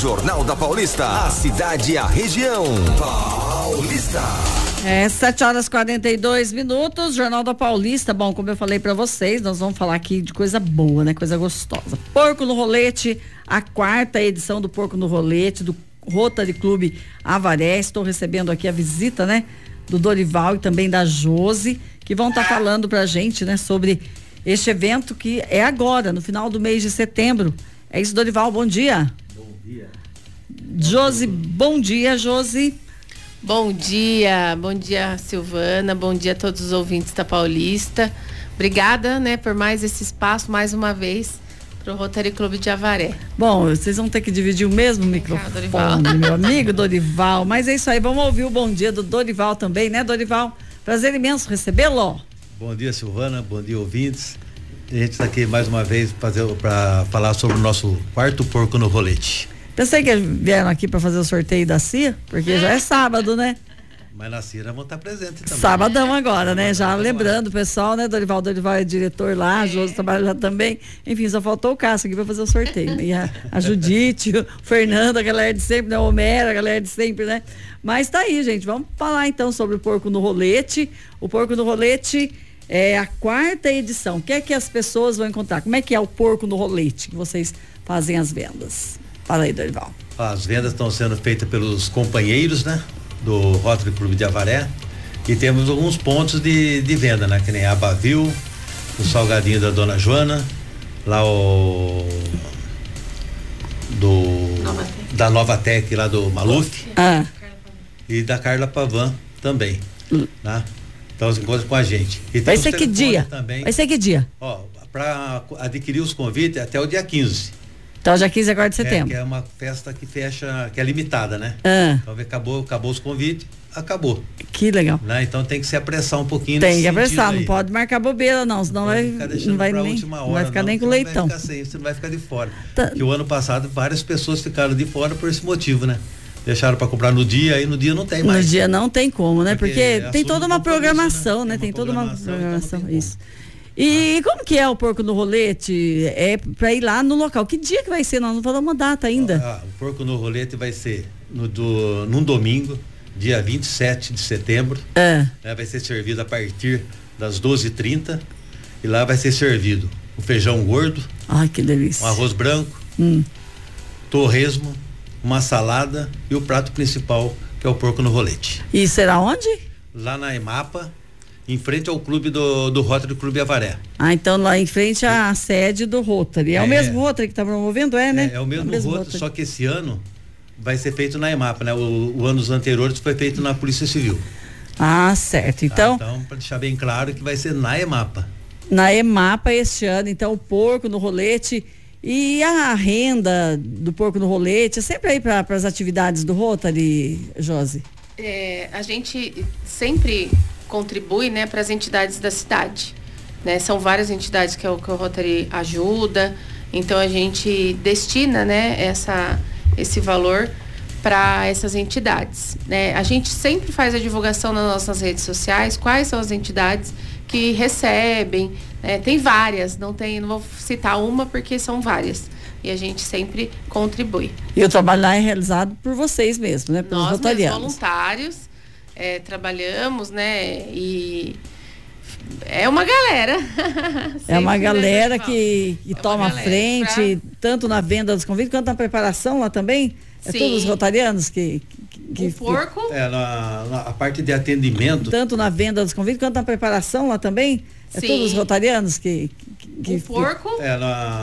Jornal da Paulista, a cidade e a região. Paulista. 7h42, Jornal da Paulista. Bom, como eu falei pra vocês, nós vamos falar aqui de coisa boa, né? Coisa gostosa. Porco no Rolete, a 4ª edição do Porco no Rolete, do Rotary Clube Avaré. Estou recebendo aqui a visita, né? Do Dorival e também da Josi, que vão estar falando pra gente, né? Sobre este evento que é agora, no final do mês de setembro. É isso, Dorival, bom dia. Bom dia. Josi, bom dia, Josi. Bom dia, Silvana, bom dia a todos os ouvintes da Paulista. Obrigada, né, por mais esse espaço, mais uma vez, para o Rotary Clube de Avaré. Bom, vocês vão ter que dividir o mesmo microfone, meu amigo Dorival, mas é isso aí, vamos ouvir o bom dia do Dorival também, né, Dorival? Prazer imenso recebê-lo. Bom dia, Silvana, bom dia, ouvintes. A gente está aqui mais uma vez para falar sobre o nosso 4º Porco no Rolete. Pensei que vieram aqui para fazer o sorteio da CIA, porque já é sábado, né? Mas na CIA vão estar presentes também. Sabadão agora, né? Já lembrando o pessoal, né? Dorival é diretor lá, a Josi trabalha lá também. Enfim, só faltou o Cássio aqui para fazer o sorteio. E a Judite, o Fernando, a galera de sempre, né? O Homero, a galera de sempre, né? Mas tá aí, gente. Vamos falar então sobre o Porco no Rolete. O Porco no Rolete é a 4ª edição. O que é que as pessoas vão encontrar? Como é que é o Porco no Rolete que vocês fazem as vendas? Fala aí, Dorival. As vendas estão sendo feitas pelos companheiros, né? Do Rotary Clube de Avaré. E temos alguns pontos de venda, né? Que nem a Bavil, o salgadinho da Dona Joana, lá da Nova Tec, lá do Maluf. E da Carla Pavan também. Né? Então você encontra com a gente. E vai ser que dia? Também. Vai ser que dia? Ó, para adquirir os convites até o dia 15. Então, dia 15 agora de setembro. Que é uma festa que fecha, que é limitada, né? Então, acabou os convites, acabou. Que legal. Né? Então tem que se apressar um pouquinho. Tem que apressar, não pode marcar bobeira não, senão não vai ficar nem com leitão. Você não vai ficar de fora. Porque o ano passado várias pessoas ficaram de fora por esse motivo, né? Deixaram para comprar no dia, aí no dia não tem mais. No dia não tem como, né? Porque tem toda uma programação, né? Tem toda uma programação, isso. E como que é o Porco no Rolete? É para ir lá no local. Que dia que vai ser? Nós não falamos uma data ainda. O Porco no Rolete vai ser num domingo, dia 27 de setembro. Né, vai ser servido a partir das 12h30. E lá vai ser servido o feijão gordo. Ai, que delícia. Um arroz branco, torresmo, uma salada e o prato principal, que é o Porco no Rolete. E será onde? Lá na EMAPA, em frente ao clube do Rotary Clube Avaré. Então lá em frente à sede do Rotary. É o mesmo Rotary que está promovendo, né? É o mesmo Rotary, só que esse ano vai ser feito na EMAPA, né? O anos anteriores foi feito na Polícia Civil. Certo. Então para deixar bem claro que vai ser na EMAPA. Na EMAPA este ano, então o Porco no Rolete. E a renda do Porco no Rolete é sempre aí para as atividades do Rotary, Josi? A gente sempre contribui, né, para as entidades da cidade, né? São várias entidades que o Rotary ajuda, então a gente destina, né, esse valor para essas entidades, né? A gente sempre faz a divulgação nas nossas redes sociais, quais são as entidades que recebem, né? Tem várias, não vou citar uma porque são várias. E a gente sempre contribui. E o trabalho lá é realizado por vocês mesmos, né? Pelos rotarianos. Nós voluntários trabalhamos, né? E é uma galera. É uma galera que toma a frente, tanto na venda dos convites quanto na preparação lá também. É todos os rotarianos que o porco? A parte de atendimento. Tanto na venda dos convites quanto na preparação lá também. É todos os rotarianos que o porco?